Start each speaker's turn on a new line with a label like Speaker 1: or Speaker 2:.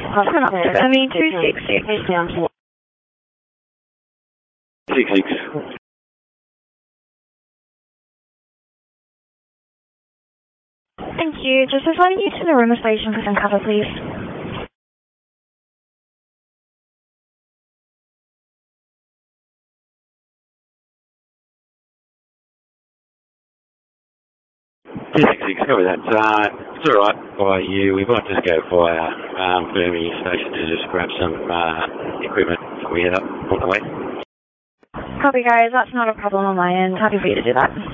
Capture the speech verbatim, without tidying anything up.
Speaker 1: I mean, two six six.
Speaker 2: Six six.
Speaker 1: Thank you. Just referring you to the Roma station for some cover, please.
Speaker 2: two six six, go with that. Uh, it's alright by you. We might just go via um, Birmingham station to just grab some uh, equipment before we head up on the way.
Speaker 1: Copy, guys. That's not a problem on my end. Happy for you to do that.